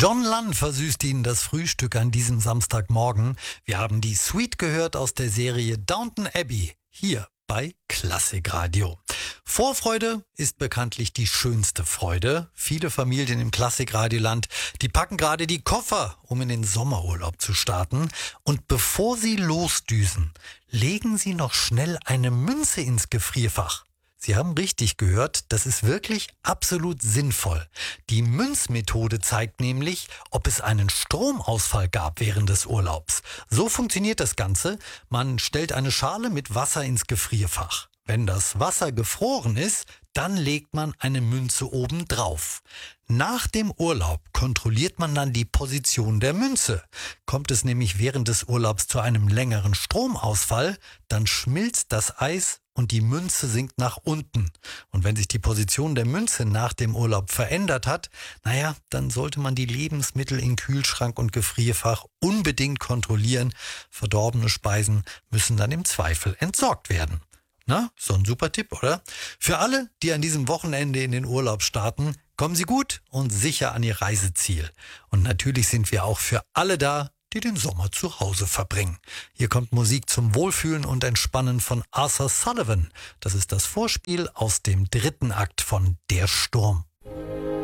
John Lunn versüßt Ihnen das Frühstück an diesem Samstagmorgen. Wir haben die Suite gehört aus der Serie Downton Abbey, hier bei Klassikradio. Vorfreude ist bekanntlich die schönste Freude. Viele Familien im Klassikradioland, die packen gerade die Koffer, um in den Sommerurlaub zu starten. Und bevor sie losdüsen, legen sie noch schnell eine Münze ins Gefrierfach. Sie haben richtig gehört, das ist wirklich absolut sinnvoll. Die Münzmethode zeigt nämlich, ob es einen Stromausfall gab während des Urlaubs. So funktioniert das Ganze. Man stellt eine Schale mit Wasser ins Gefrierfach. Wenn das Wasser gefroren ist, dann legt man eine Münze oben drauf. Nach dem Urlaub kontrolliert man dann die Position der Münze. Kommt es nämlich während des Urlaubs zu einem längeren Stromausfall, dann schmilzt das Eis und die Münze sinkt nach unten. Und wenn sich die Position der Münze nach dem Urlaub verändert hat, dann sollte man die Lebensmittel in Kühlschrank und Gefrierfach unbedingt kontrollieren. Verdorbene Speisen müssen dann im Zweifel entsorgt werden. Na, so ein super Tipp, oder? Für alle, die an diesem Wochenende in den Urlaub starten, kommen Sie gut und sicher an Ihr Reiseziel. Und natürlich sind wir auch für alle da, die den Sommer zu Hause verbringen. Hier kommt Musik zum Wohlfühlen und Entspannen von Arthur Sullivan. Das ist das Vorspiel aus dem 3. Akt von Der Sturm.